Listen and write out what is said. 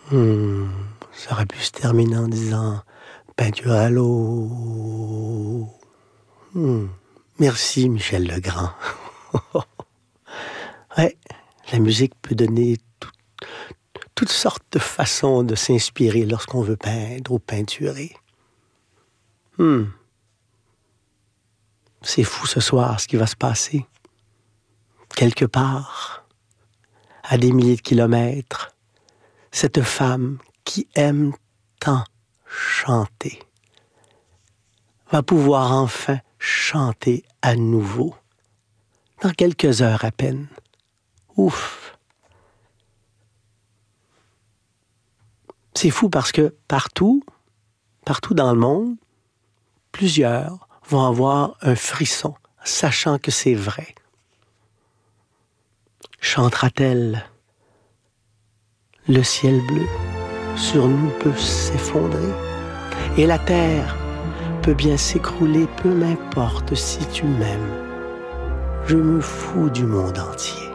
Hmm, Ça aurait pu se terminer en disant peinture à l'eau. Merci, Michel Legrand. Ouais, la musique peut donner toutes sortes de façons de s'inspirer lorsqu'on veut peindre ou peinturer. C'est fou ce soir ce qui va se passer. Quelque part, à des milliers de kilomètres, cette femme qui aime tant chanter va pouvoir enfin chanter à nouveau. Dans quelques heures à peine. Ouf! C'est fou parce que partout dans le monde, plusieurs vont avoir un frisson, sachant que c'est vrai. Chantera-t-elle? Le ciel bleu sur nous peut s'effondrer et la terre peut bien s'écrouler, peu m'importe si tu m'aimes. Je me fous du monde entier.